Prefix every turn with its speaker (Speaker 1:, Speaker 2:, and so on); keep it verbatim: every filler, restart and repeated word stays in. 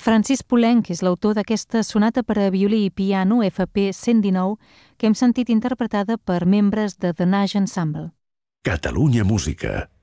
Speaker 1: Francis Poulenc és l'autor d'aquesta sonata per a violí i piano F P cent dinou que hem sentit interpretada per membres de The Nash Ensemble.
Speaker 2: Catalunya Música.